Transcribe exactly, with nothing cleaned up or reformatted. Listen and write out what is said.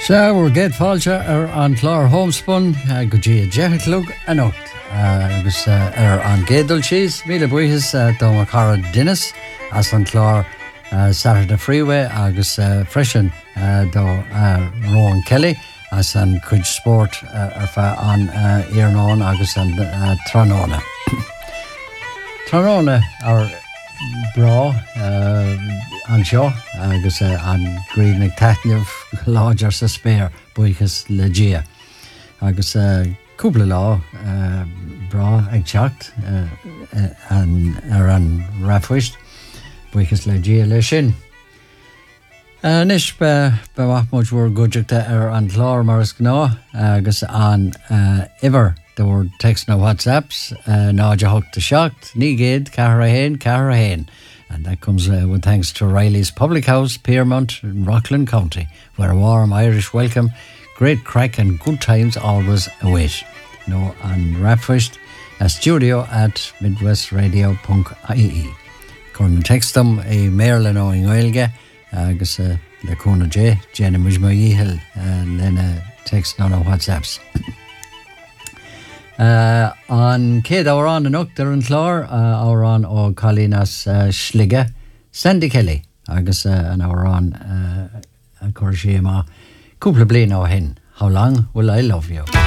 Seabhar géad fáilte ar an chlár homespun go dtí deichlug a nocht agus ar an gédal síos míle buíthas dó mar cara dunas as an chlár Saturday Freeway agus freisin dó Rowan Kelly as an cuid sport ar feadh an Iarnán agus an Tránóna. Tránóna ar bra anseo agus an gríomhnig taithneamh láidir sa spéir buíchas le dia. Agus cúpla lá bra ag teacht ar an rafuist buíchas le dia le sin. Nis be bhaithmid bhór gúideachta ar an chlár mar is gná agus an iver there were text na WhatsApps uh, náide thugta seacht ní géad ceathair a hain ceathair a hain. And that comes uh, with thanks to Riley's Public House, Piermont, in Rockland County, where a warm Irish welcome, great crack and good times always await. No, and Rapfist, a studio at midwest radio dot I E. Corn text them a Marilyn o Ingoilge, agus uh, le Cona J, Jenna Mujma Yihil, and then uh, text on our WhatsApps. Uh, an céad árán an uachtar an chlár uh, árán ó Cálínas uh, Slige, Sandy Kelly, agus uh, an árán uh, a chuir sé má cúpla bliain ó hin. How long will I love you?